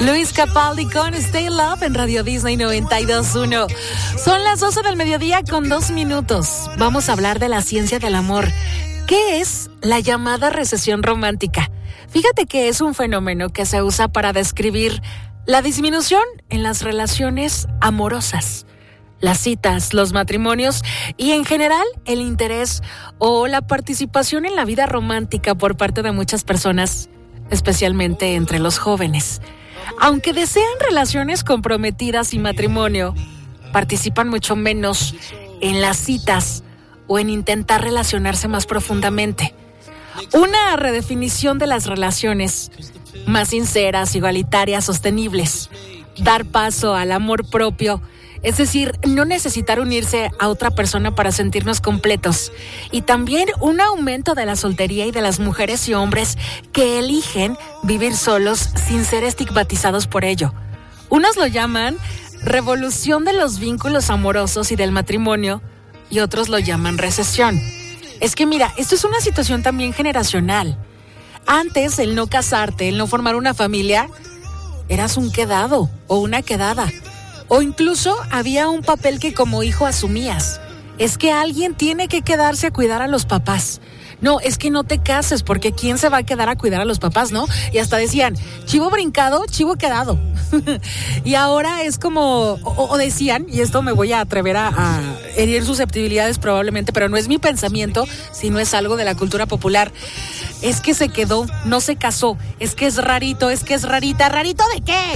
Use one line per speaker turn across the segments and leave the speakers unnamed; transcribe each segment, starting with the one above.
Luis Capaldi con Stay Love en Radio Disney 92.1. Son las 12 del mediodía con 2 minutos. Vamos a hablar de la ciencia del amor. ¿Qué es la llamada recesión romántica? Fíjate que es un fenómeno que se usa para describir la disminución en las relaciones amorosas, las citas, los matrimonios y en general el interés o la participación en la vida romántica por parte de muchas personas, especialmente entre los jóvenes. Aunque desean relaciones comprometidas y matrimonio, participan mucho menos en las citas o en intentar relacionarse más profundamente. Una redefinición de las relaciones más sinceras, igualitarias, sostenibles. Dar paso al amor propio, es decir, no necesitar unirse a otra persona para sentirnos completos. Y también un aumento de la soltería y de las mujeres y hombres que eligen vivir solos sin ser estigmatizados por ello. Unos lo llaman revolución de los vínculos amorosos y del matrimonio, y otros lo llaman recesión. Es que mira, esto es una situación también generacional. Antes, el no casarte, el no formar una familia, eras un quedado o una quedada. O incluso había un papel que como hijo asumías. Es que alguien tiene que quedarse a cuidar a los papás. No, es que no te cases porque ¿quién se va a quedar a cuidar a los papás, no? Y hasta decían, chivo brincado, chivo quedado. Y ahora es como, o decían, y esto me voy a atrever a herir susceptibilidades probablemente, pero no es mi pensamiento, sino es algo de la cultura popular. Es que se quedó, no se casó, es que es rarito, es que es rarita. ¿Rarito de qué?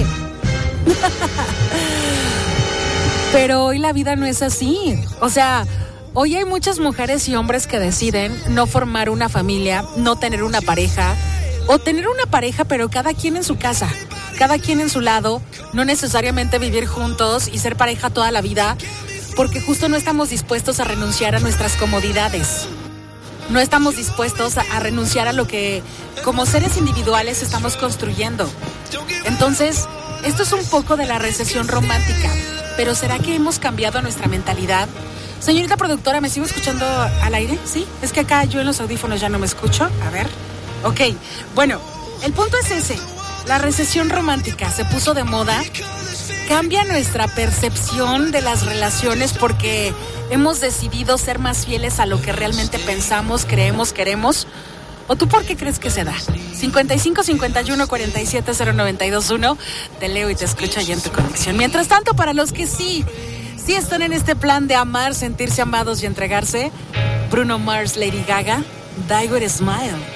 Pero hoy la vida no es así. O sea, hoy hay muchas mujeres y hombres que deciden no formar una familia, no tener una pareja, o tener una pareja pero cada quien en su casa, cada quien en su lado, no necesariamente vivir juntos y ser pareja toda la vida, porque justo no estamos dispuestos a renunciar a nuestras comodidades. No estamos dispuestos a renunciar a lo que como seres individuales estamos construyendo. Entonces, esto es un poco de la recesión romántica. Pero ¿será que hemos cambiado nuestra mentalidad? Señorita productora, ¿me sigo escuchando al aire? ¿Sí? Es que acá yo en los audífonos ya no me escucho. A ver. Ok. Bueno, el punto es ese. La recesión romántica se puso de moda. Cambia nuestra percepción de las relaciones porque hemos decidido ser más fieles a lo que realmente pensamos, creemos, queremos. ¿O tú por qué crees que se da? 55 51 47 0921. Te leo y te escucho allá en tu conexión. Mientras tanto, para los que sí están en este plan de amar, sentirse amados y entregarse, Bruno Mars, Lady Gaga, Die With a Smile.